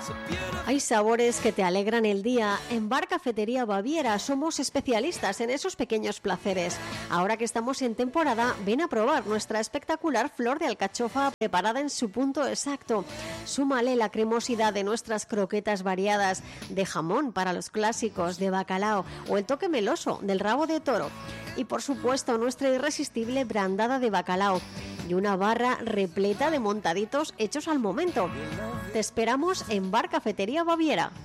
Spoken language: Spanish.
Hay sabores que te alegran el día. En Bar Cafetería Baviera somos especialistas en esos pequeños placeres. Ahora que estamos en temporada, ven a probar nuestra espectacular flor de alcachofa preparada en su punto exacto. Súmale la cremosidad de nuestras croquetas variadas, de jamón para los clásicos, de bacalao o el toque meloso del rabo de toro. Y por supuesto nuestra irresistible brandada de bacalao y una barra repleta de montaditos hechos al momento. Te esperamos en Bar Cafetería Baviera.